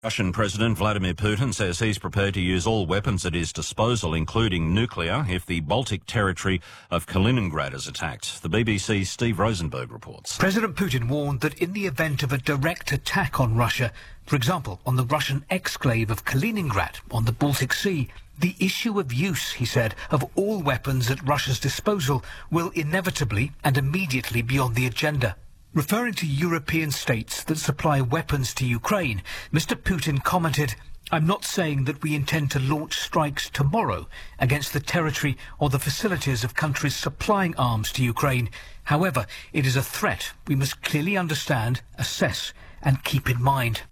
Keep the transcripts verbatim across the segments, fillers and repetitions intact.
Russian President Vladimir Putin says he's prepared to use all weapons at his disposal, including nuclear, if the Baltic territory of Kaliningrad is attacked. The B B C's Steve Rosenberg reports. President Putin warned that in the event of a direct attack on Russia, for example, on the Russian exclave of Kaliningrad on the Baltic Sea, the issue of use, he said, of all weapons at Russia's disposal will inevitably and immediately be on the agenda. Referring to European states that supply weapons to Ukraine, Mister Putin commented, "I'm not saying that we intend to launch strikes tomorrow against the territory or the facilities of countries supplying arms to Ukraine. However, it is a threat we must clearly understand, assess and keep in mind."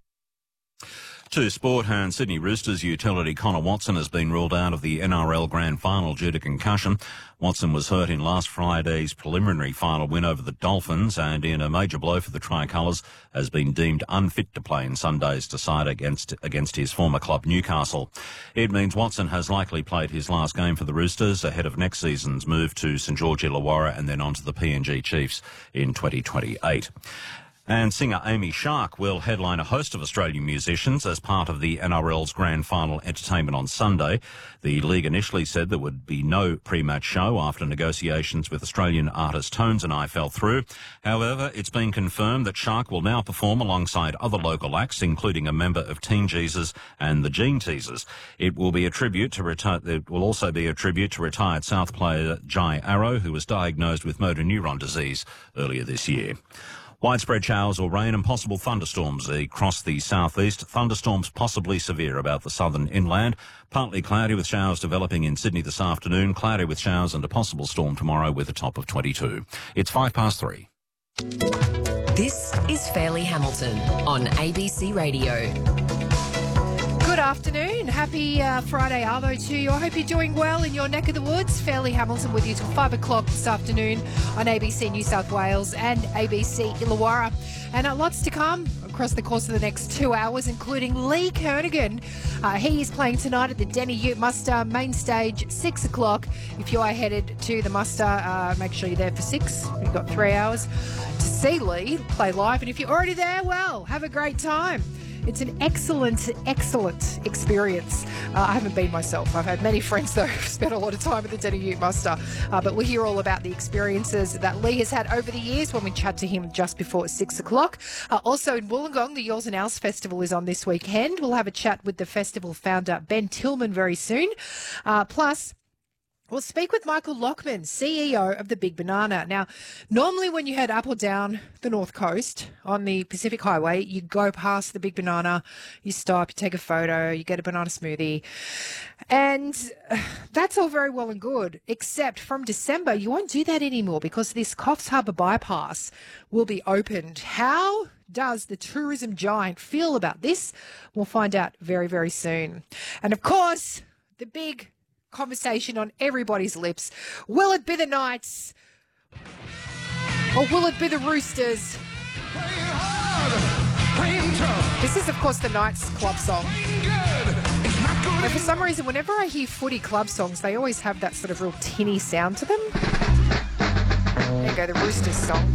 To sport, and Sydney Roosters utility Connor Watson has been ruled out of the N R L Grand Final due to concussion. Watson was hurt in last Friday's preliminary final win over the Dolphins, and in a major blow for the Tricolours, has been deemed unfit to play in Sunday's decider against against his former club Newcastle. It means Watson has likely played his last game for the Roosters ahead of next season's move to St George Illawarra and then on to the P N G Chiefs in twenty twenty-eight. And singer Amy Shark will headline a host of Australian musicians as part of the N R L's Grand Final entertainment on Sunday. The league initially said there would be no pre-match show after negotiations with Australian artist Tones and I fell through. However, it's been confirmed that Shark will now perform alongside other local acts, including a member of Teen Jesus and the Gene Teasers. It will be a tribute to reti- It will also be a tribute to retired South player Jai Arrow, who was diagnosed with motor neuron disease earlier this year. Widespread showers or rain and possible thunderstorms across the southeast. Thunderstorms possibly severe about the southern inland. Partly cloudy with showers developing in Sydney this afternoon. Cloudy with showers and a possible storm tomorrow with a top of twenty-two. It's five past three. This is Fairleigh Hamilton on A B C Radio. Good afternoon. Happy uh, Friday Arvo to you. I hope you're doing well in your neck of the woods. Fairleigh Hamilton with you till five o'clock this afternoon on A B C New South Wales and A B C Illawarra. And uh, lots to come across the course of the next two hours, including Lee Kernaghan. Uh, he is playing tonight at the Denny Ute Muster main stage, six o'clock. If you are headed to the muster, uh, make sure you're there for six. You've got three hours to see Lee play live. And if you're already there, well, have a great time. It's an excellent, excellent experience. Uh, I haven't been myself. I've had many friends, though, who've spent a lot of time at the Denny Ute Muster. Uh, but we'll hear all about the experiences that Lee has had over the years when we chat to him just before six o'clock. Uh, also in Wollongong, the Yours and Ours Festival is on this weekend. We'll have a chat with the festival founder, Ben Tillman, very soon. Uh, plus... We'll speak with Michael Lockman, C E O of the Big Banana. Now, normally when you head up or down the North Coast on the Pacific Highway, you go past the Big Banana, you stop, you take a photo, you get a banana smoothie. And that's all very well and good, except from December, you won't do that anymore because this Coffs Harbour bypass will be opened. How does the tourism giant feel about this? We'll find out very, very soon. And of course, the big conversation on everybody's lips. Will it be the Knights or will it be the Roosters? This is, of course, the Knights club song. And for some reason, whenever I hear footy club songs, they always have that sort of real tinny sound to them. There you go, the Roosters song.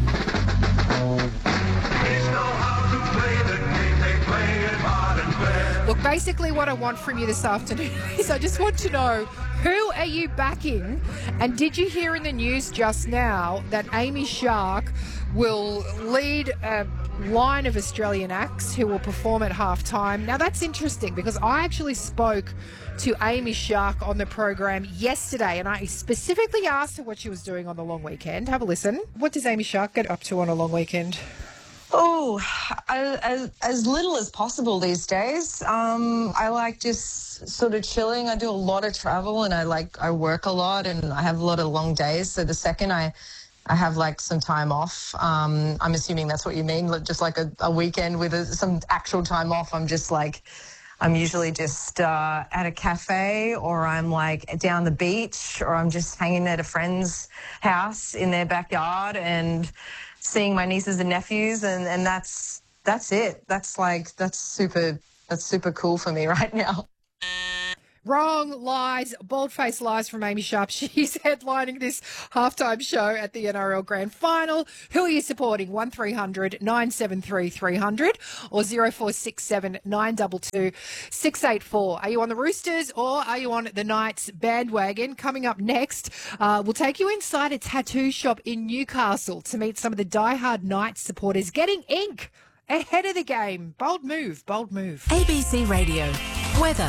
Look, basically what I want from you this afternoon is I just want to know, who are you backing? And did you hear in the news just now that Amy Shark will lead a line of Australian acts who will perform at halftime? Now, that's interesting because I actually spoke to Amy Shark on the program yesterday and I specifically asked her what she was doing on the long weekend. Have a listen. What does Amy Shark get up to on a long weekend? Oh, as, as little as possible these days. Um, I like just sort of chilling. I do a lot of travel and I like I work a lot and I have a lot of long days. So the second I I have like some time off, um, I'm assuming that's what you mean, just like a, a weekend with a, some actual time off. I'm just like, I'm usually just uh, at a cafe or I'm like down the beach or I'm just hanging at a friend's house in their backyard and seeing my nieces and nephews, and, and that's that's it. That's like that's super that's super cool for me right now. Wrong, lies, bald-faced lies from Amy Sharp. She's headlining this halftime show at the N R L Grand Final. Who are you supporting? one three hundred nine seven three three hundred or zero four six seven nine two two six eight four. Are you on the Roosters or are you on the Knights bandwagon? Coming up next, uh, we'll take you inside a tattoo shop in Newcastle to meet some of the diehard Knights supporters getting ink ahead of the game. Bold move, bold move. A B C Radio. Weather.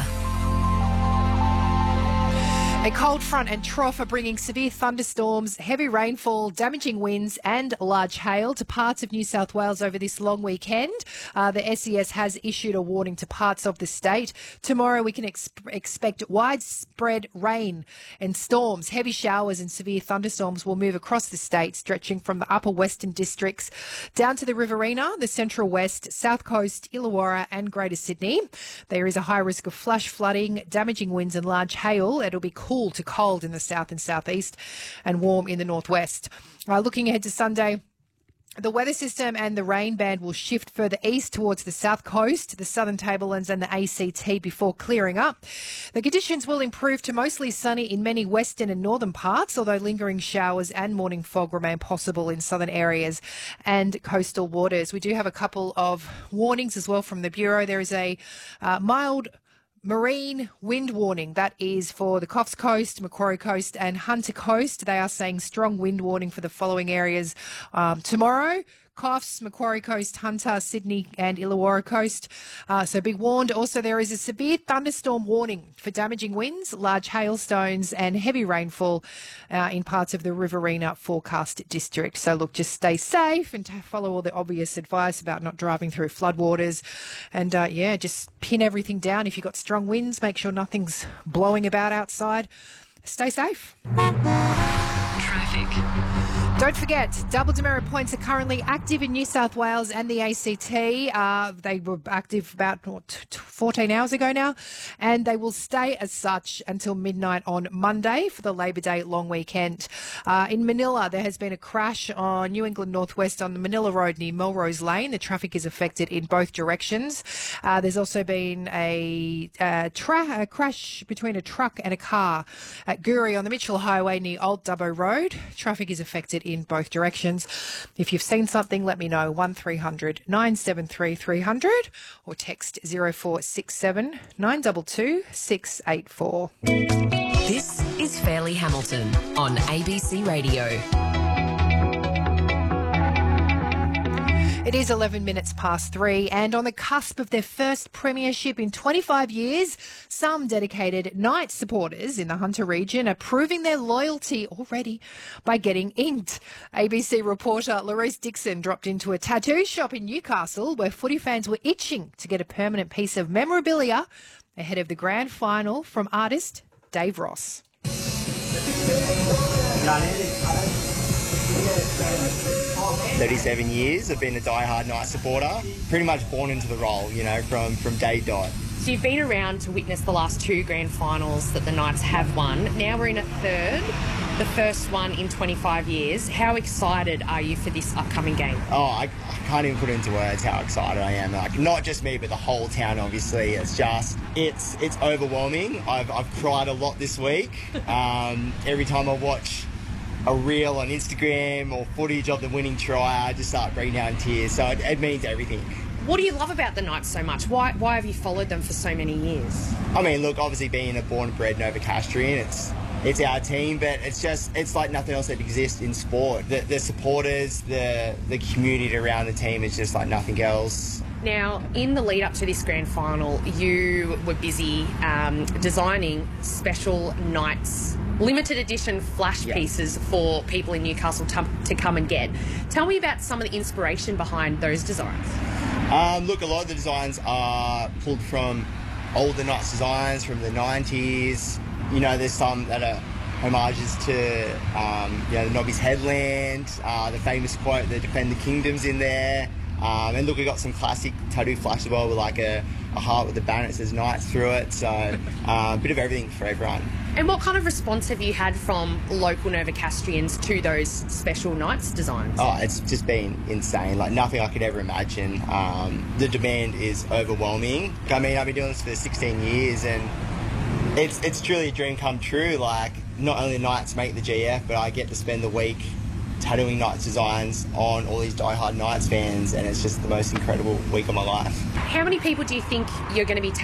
A cold front and trough are bringing severe thunderstorms, heavy rainfall, damaging winds and large hail to parts of New South Wales over this long weekend. Uh, the S E S has issued a warning to parts of the state. Tomorrow we can ex- expect widespread rain and storms. Heavy showers and severe thunderstorms will move across the state, stretching from the upper western districts down to the Riverina, the central west, south coast, Illawarra and Greater Sydney. There is a high risk of flash flooding, damaging winds and large hail. It'll be cool to cold in the south and southeast and warm in the northwest. Uh, looking ahead to Sunday, the weather system and the rain band will shift further east towards the south coast, the southern tablelands and the A C T before clearing up. The conditions will improve to mostly sunny in many western and northern parts, although lingering showers and morning fog remain possible in southern areas and coastal waters. We do have a couple of warnings as well from the Bureau. There is a uh, mild marine wind warning. That is for the Coffs Coast, Macquarie Coast and Hunter Coast. They are saying strong wind warning for the following areas um, tomorrow. Coffs, Macquarie Coast, Hunter, Sydney and Illawarra Coast. Uh, so be warned. Also, there is a severe thunderstorm warning for damaging winds, large hailstones and heavy rainfall uh, in parts of the Riverina forecast district. So look, just stay safe and follow all the obvious advice about not driving through floodwaters. And uh, yeah, just pin everything down. If you've got strong winds, make sure nothing's blowing about outside. Stay safe. Traffic. Don't forget, double demerit points are currently active in New South Wales and the A C T. Uh, they were active about what, fourteen hours ago now, and they will stay as such until midnight on Monday for the Labor Day long weekend. Uh, in Manila, there has been a crash on New England Northwest on the Manila Road near Melrose Lane. The traffic is affected in both directions. Uh, there's also been a, a, tra- a crash between a truck and a car at Guri on the Mitchell Highway near Old Dubbo Road. Traffic is affected in both directions. If you've seen something, let me know. one three hundred nine seven three three hundred or text zero four six seven nine two two six eight four. This is Fairleigh Hamilton on A B C Radio. It is eleven minutes past three, and on the cusp of their first premiership in twenty-five years, some dedicated Knights supporters in the Hunter region are proving their loyalty already by getting inked. A B C reporter Laurice Dixon dropped into a tattoo shop in Newcastle where footy fans were itching to get a permanent piece of memorabilia ahead of the grand final from artist Dave Ross. thirty-seven years. I've been a die-hard Knights supporter. Pretty much born into the role, you know, from, from day dot. So you've been around to witness the last two grand finals that the Knights have won. Now we're in a third, the first one in twenty-five years. How excited are you for this upcoming game? Oh, I, I can't even put into words how excited I am. Like, not just me, but the whole town, obviously. It's just, it's it's overwhelming. I've, I've cried a lot this week. Um, every time I watch a reel on Instagram or footage of the winning try, I just start breaking down in tears. So it, it means everything. What do you love about the Knights so much? Why why have you followed them for so many years? I mean, look, obviously being a born and bred Novocastrian, it's it's our team, but it's just, it's like nothing else that exists in sport. The, the supporters, the the community around the team is just like nothing else. Now, in the lead up to this grand final, you were busy um, designing special Knights limited edition flash Yeah. pieces for people in Newcastle to, to come and get. Tell me about some of the inspiration behind those designs. Um, look, a lot of the designs are pulled from older Knights designs from the nineties. You know, there's some that are homages to, um, you know, the Nobby's Headland, uh, the famous quote, the Defend the Kingdom's in there. Um, and look, we got some classic tattoo flash as well with like a, a heart with a banner that says Knights through it. So uh, a bit of everything for everyone. And what kind of response have you had from local Novocastrians to those special Knights designs? Oh, it's just been insane. Like nothing I could ever imagine. Um, the demand is overwhelming. I mean, I've been doing this for sixteen years and It's it's truly a dream come true. Like, not only the Knights make the G F, but I get to spend the week tattooing Knights designs on all these diehard Knights fans, and it's just the most incredible week of my life. How many people do you think you're going to be